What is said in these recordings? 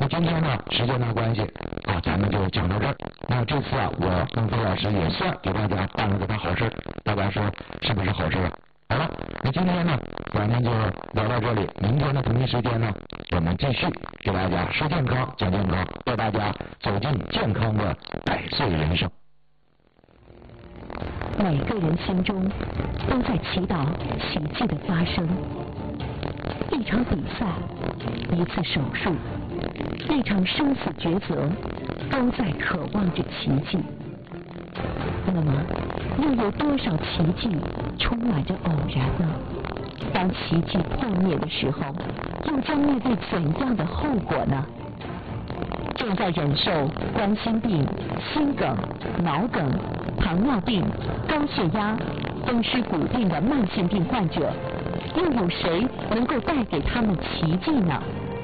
今天呢，时间的关系咱们就讲到这儿。那这次我孟非老师也算给大家办了个大好事，大家说是不是好事啊？好了，那今天呢，咱们就聊到这里。明天的同一时间呢，我们继续给大家说健康、讲健康，带大家走进健康的100岁人生。 每个人心中都在祈祷奇迹的发生。一场比赛，一次手术，一场生死抉择，都在渴望着奇迹。那么，又有多少奇迹充满着偶然呢？当奇迹破灭的时候，又将面对怎样的后果呢？正在忍受冠心病、心梗、脑梗、糖尿病、高血压、风湿骨病的慢性病患者，又有谁能够带给他们奇迹呢？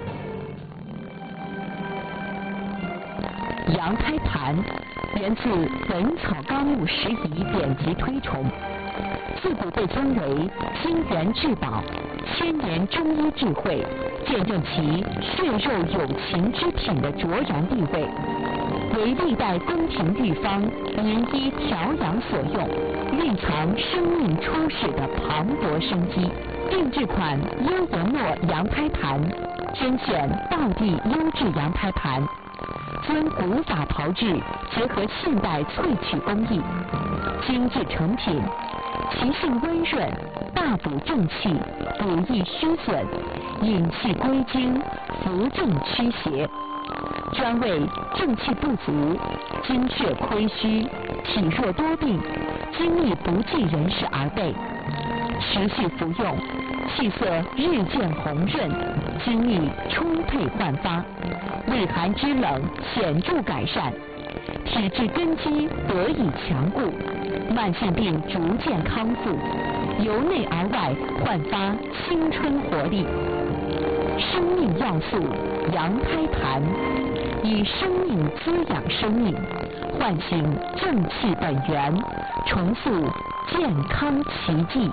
羊胎盘源自《本草纲目拾遗》典籍推崇，自古被尊为金元至宝、千年中医智慧，见证其血肉有情之品的卓然地位，为历代宫廷御方名医调养所用，蕴藏生命初始的磅礴生机。定制款优文诺羊胎盘，甄选道地优质羊胎盘，遵古法炮制，结合现代萃取工艺，精致成品，其性温润，大补正气，补益虚损，引气归经，扶正驱邪，专为正气不足、精血亏虚、体弱多病、精力不济人士而备。持续服用，气色日渐红润，精力充沛焕发，胃寒肢冷显著改善，体质根基得以强固，慢性病逐渐康复，由内而外焕发青春活力。生命要素羊胎盘，以生命滋养生命，唤醒正气本源，重塑健康奇迹。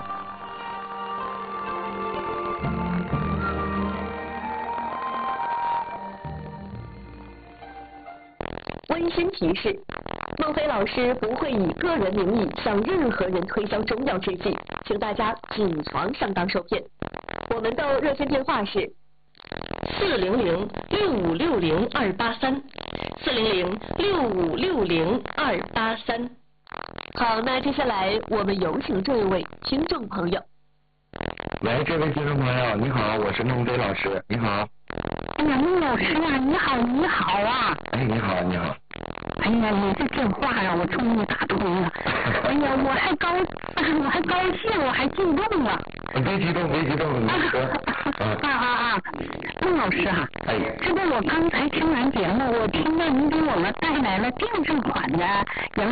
温馨提示：孟非老师不会以个人名义向任何人推销中药制剂，请大家谨防上当受骗。我们的热线电话是400-6560-283，400-6560-283。好，那接下来我们有请这一位听众朋友。 喂，这位听众朋友，你好，我是孟非老师，你好。 哎呀，孟老师啊，你好，你好啊！ 哎，你好，你好。 哎呀，你这电话呀，我终于打通了。哎呀，我还高兴，我还激动了。 别激动，别激动，你说。 孟老师啊，这不我刚才听完节目，我听到您给我们带来了定制款的羊